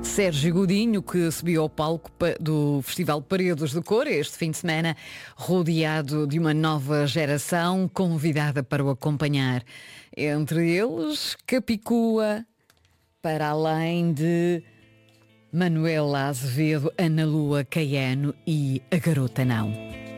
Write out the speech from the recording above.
Sérgio Godinho, que subiu ao palco do Festival Paredes de Cor este fim de semana, rodeado de uma nova geração convidada para o acompanhar. Entre eles, Capicua, para além de Manuela Azevedo, Ana Lua Caiano e A Garota Não.